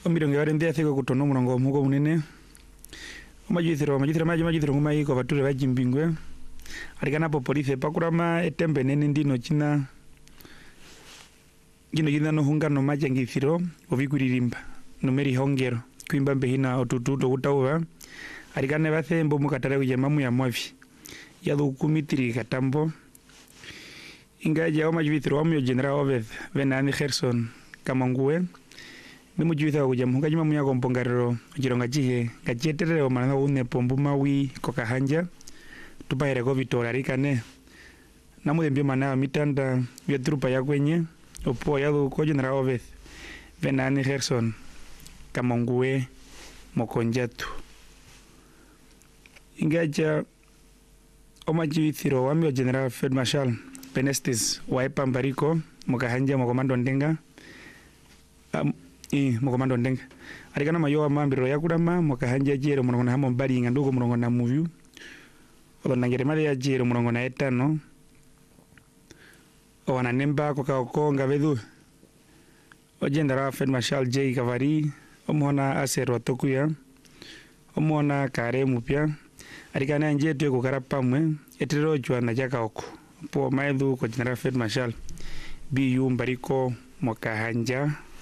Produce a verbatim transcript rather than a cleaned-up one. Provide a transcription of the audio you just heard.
omirongo ibere nthetheko gutono murongo mugo munene omajwithiro majwithiro maji majwithiro ngumai ko bature bajimbingwe arikana po police pakurama etembe nene ndino china gino gina no hungano maji ngithiro obikuririmba numeri hongero kwimba mbehina otututo gutauba arikane bathe mbo mukatare kujemamu ya mwavi yathu kumitiri katambo ingaje omajwithiro omyo general Obeth Venani Gerson Kamangue Mimu juitha kujam hunga jima muya kompongarero jironga jihe gajetere o manana une pombu mawi kokahanja tupaire ko Victoria rikane namu dembio mana mitanda vya trupa ya kwenye opo ya ko general Obeth Venani Gerson Kamangue mokonjatu ingaja omajuithiro wami o general Field Marshal Penestis wa Epambariko mokahanja mokomando ndenga um, i mokomando ndenga arikana mayo amambiro yakurama mokahanja jero murongo na hamo mbali nganduko murongo na movie odona ngeremale ya jero murongo na etano owana nemba ko ka nga bedu ojendara Field Marshal J Kavari omona asero tokuya omona kare mupya arikana nje twe ko karapamwe etero jwana jakako po maedhu ko general Field Marshal B U Mbariko mokahanja